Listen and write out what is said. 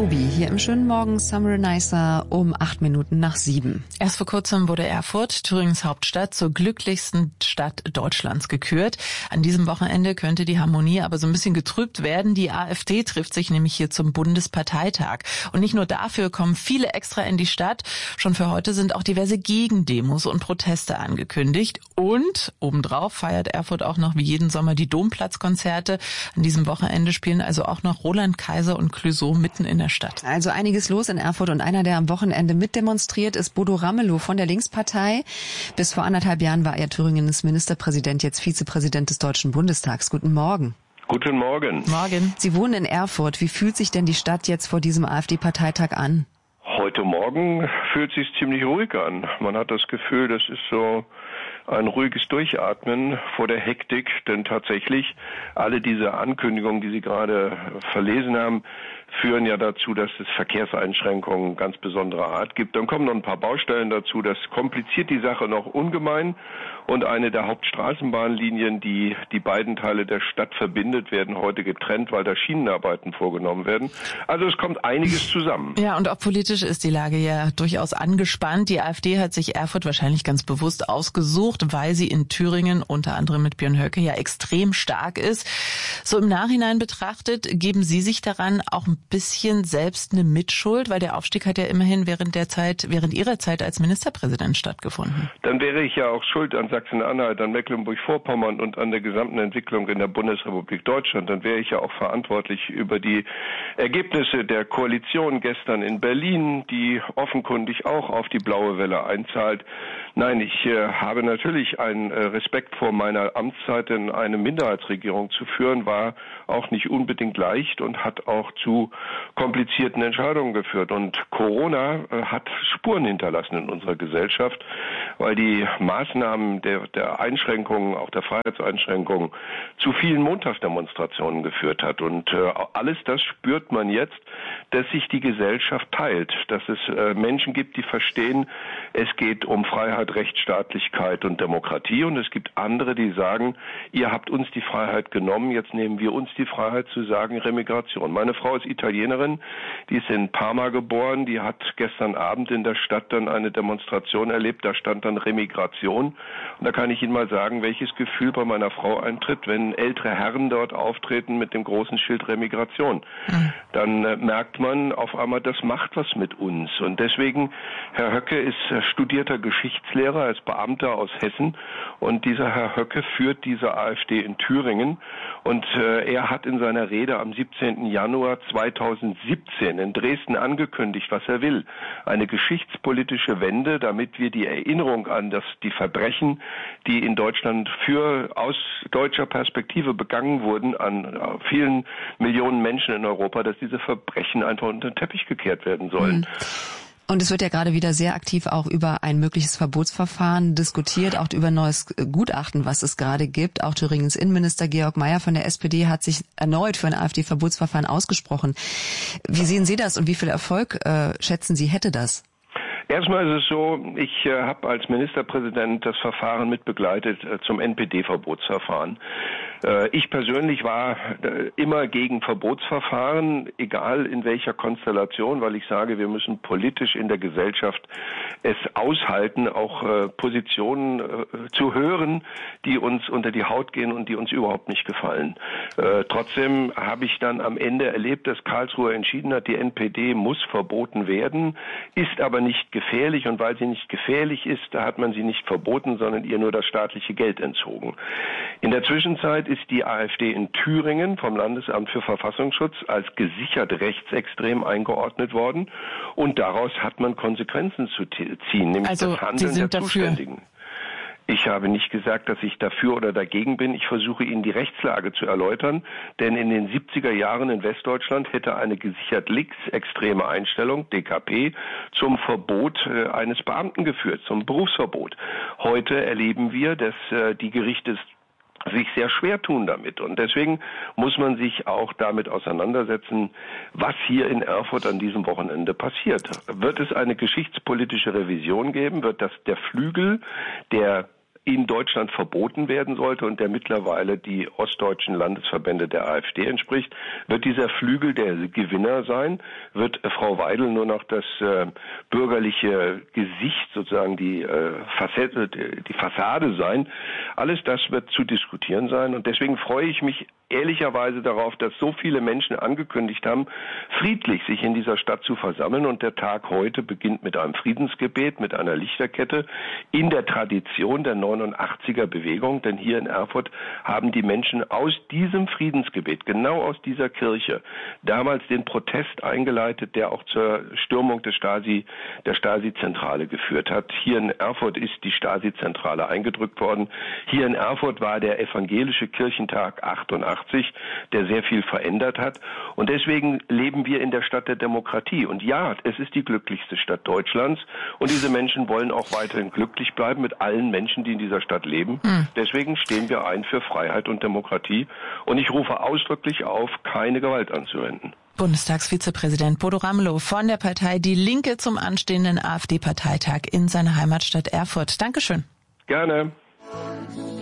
Tobi hier im schönen Morgen Summer Nicer um 7:08. Erst vor kurzem wurde Erfurt, Thüringens Hauptstadt, zur glücklichsten Stadt Deutschlands gekürt. An diesem Wochenende könnte die Harmonie aber so ein bisschen getrübt werden. Die AfD trifft sich nämlich hier zum Bundesparteitag. Und nicht nur dafür kommen viele extra in die Stadt. Schon für heute sind auch diverse Gegendemos und Proteste angekündigt. Und obendrauf feiert Erfurt auch noch wie jeden Sommer die Domplatzkonzerte. An diesem Wochenende spielen also auch noch Roland Kaiser und Clouseau mitten in der Stadt. Also einiges los in Erfurt und einer, der am Wochenende mitdemonstriert, ist Bodo Ramelow von der Linkspartei. Bis vor 1,5 Jahren war er Thüringens Ministerpräsident, jetzt Vizepräsident des Deutschen Bundestags. Guten Morgen. Guten Morgen. Morgen. Sie wohnen in Erfurt. Wie fühlt sich denn die Stadt jetzt vor diesem AfD-Parteitag an? Heute Morgen fühlt es sich ziemlich ruhig an. Man hat das Gefühl, das ist so ein ruhiges Durchatmen vor der Hektik, denn tatsächlich alle diese Ankündigungen, die Sie gerade verlesen haben, führen ja dazu, dass es Verkehrseinschränkungen ganz besonderer Art gibt. Dann kommen noch ein paar Baustellen dazu. Das kompliziert die Sache noch ungemein. Und eine der Hauptstraßenbahnlinien, die die beiden Teile der Stadt verbindet, werden heute getrennt, weil da Schienenarbeiten vorgenommen werden. Also es kommt einiges zusammen. Ja, und auch politisch ist die Lage ja durchaus angespannt. Die AfD hat sich Erfurt wahrscheinlich ganz bewusst ausgesucht, weil sie in Thüringen unter anderem mit Björn Höcke ja extrem stark ist. So im Nachhinein betrachtet, geben Sie sich daran auch ein bisschen selbst eine Mitschuld, weil der Aufstieg hat ja immerhin während Ihrer Zeit als Ministerpräsident stattgefunden. Dann wäre ich ja auch schuld an Sachsen-Anhalt, an Mecklenburg-Vorpommern und an der gesamten Entwicklung in der Bundesrepublik Deutschland. Dann wäre ich ja auch verantwortlich über die Ergebnisse der Koalition gestern in Berlin, die offenkundig auch auf die blaue Welle einzahlt. Nein, ich habe natürlich einen Respekt vor meiner Amtszeit, denn eine Minderheitsregierung zu führen war auch nicht unbedingt leicht und hat auch zu komplizierten Entscheidungen geführt. Und Corona hat Spuren hinterlassen in unserer Gesellschaft, weil die Maßnahmen der Einschränkungen, auch der Freiheitseinschränkungen, zu vielen Montagsdemonstrationen geführt hat. Und alles das spürt man jetzt, dass sich die Gesellschaft teilt, dass es Menschen gibt, die verstehen, es geht um Freiheit, Rechtsstaatlichkeit und Demokratie. Und es gibt andere, die sagen, ihr habt uns die Freiheit genommen, jetzt nehmen wir uns die Freiheit zu sagen, Remigration. Meine Frau ist Italienerin, die ist in Parma geboren, die hat gestern Abend in der Stadt dann eine Demonstration erlebt, da stand dann Remigration. Und da kann ich Ihnen mal sagen, welches Gefühl bei meiner Frau eintritt, wenn ältere Herren dort auftreten mit dem großen Schild Remigration. Dann merkt man auf einmal, das macht was mit uns. Und deswegen, Herr Höcke ist studierter Geschichtslehrer, er ist Beamter aus Hessen und dieser Herr Höcke führt diese AfD in Thüringen und er hat in seiner Rede am 17. Januar 2017 in Dresden angekündigt, was er will. Eine geschichtspolitische Wende, damit wir die Erinnerung an die Verbrechen, die in Deutschland aus deutscher Perspektive begangen wurden, an vielen Millionen Menschen in Europa, dass diese Verbrechen einfach unter den Teppich gekehrt werden sollen. Und es wird ja gerade wieder sehr aktiv auch über ein mögliches Verbotsverfahren diskutiert, auch über ein neues Gutachten, was es gerade gibt. Auch Thüringens Innenminister Georg Mayer von der SPD hat sich erneut für ein AfD-Verbotsverfahren ausgesprochen. Wie sehen Sie das und wie viel Erfolg schätzen Sie, hätte das? Erstmal ist es so, ich habe als Ministerpräsident das Verfahren mitbegleitet zum NPD-Verbotsverfahren. Ich persönlich war immer gegen Verbotsverfahren, egal in welcher Konstellation, weil ich sage, wir müssen politisch in der Gesellschaft es aushalten, auch Positionen zu hören, die uns unter die Haut gehen und die uns überhaupt nicht gefallen. Trotzdem habe ich dann am Ende erlebt, dass Karlsruhe entschieden hat, die NPD muss verboten werden, ist aber nicht gefährlich und weil sie nicht gefährlich ist, da hat man sie nicht verboten, sondern ihr nur das staatliche Geld entzogen. In der Zwischenzeit ist die AfD in Thüringen vom Landesamt für Verfassungsschutz als gesichert rechtsextrem eingeordnet worden und daraus hat man Konsequenzen zu ziehen, nämlich also, das Handeln der dafür. Zuständigen. Ich habe nicht gesagt, dass ich dafür oder dagegen bin. Ich versuche Ihnen die Rechtslage zu erläutern, denn in den 70er Jahren in Westdeutschland hätte eine gesichert linksextreme Einstellung, DKP, zum Verbot eines Beamten geführt, zum Berufsverbot. Heute erleben wir, dass die Gerichte sich sehr schwer tun damit. Und deswegen muss man sich auch damit auseinandersetzen, was hier in Erfurt an diesem Wochenende passiert. Wird es eine geschichtspolitische Revision geben? Wird das der Flügel, der in Deutschland verboten werden sollte und der mittlerweile die ostdeutschen Landesverbände der AfD entspricht, wird dieser Flügel der Gewinner sein, wird Frau Weidel nur noch das bürgerliche Gesicht, sozusagen die Fassade sein. Alles das wird zu diskutieren sein und deswegen freue ich mich ehrlicherweise darauf, dass so viele Menschen angekündigt haben, friedlich sich in dieser Stadt zu versammeln und der Tag heute beginnt mit einem Friedensgebet, mit einer Lichterkette in der Tradition der 89er Bewegung, denn hier in Erfurt haben die Menschen aus diesem Friedensgebet, genau aus dieser Kirche, damals den Protest eingeleitet, der auch zur Stürmung der Stasi-Zentrale geführt hat. Hier in Erfurt ist die Stasi-Zentrale eingedrückt worden. Hier in Erfurt war der evangelische Kirchentag 88, der sehr viel verändert hat. Und deswegen leben wir in der Stadt der Demokratie. Und ja, es ist die glücklichste Stadt Deutschlands. Und diese Menschen wollen auch weiterhin glücklich bleiben mit allen Menschen, die in dieser Stadt leben. Deswegen stehen wir ein für Freiheit und Demokratie. Und ich rufe ausdrücklich auf, keine Gewalt anzuwenden. Bundestagsvizepräsident Bodo Ramelow von der Partei Die Linke zum anstehenden AfD-Parteitag in seiner Heimatstadt Erfurt. Dankeschön. Gerne.